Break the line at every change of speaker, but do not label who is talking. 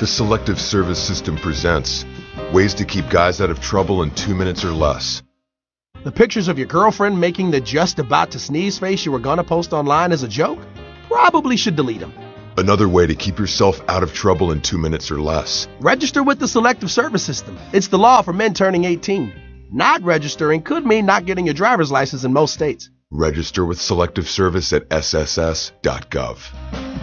The Selective Service System presents ways to keep guys out of trouble in 2 minutes or less.
The pictures of your girlfriend making the just about to sneeze face you were gonna post online as a joke? Probably should delete them.
Another way to keep yourself out of trouble in 2 minutes or less.
Register with the Selective Service System. It's the law for men turning 18. Not registering could mean not getting your driver's license in most states.
Register with Selective Service at sss.gov.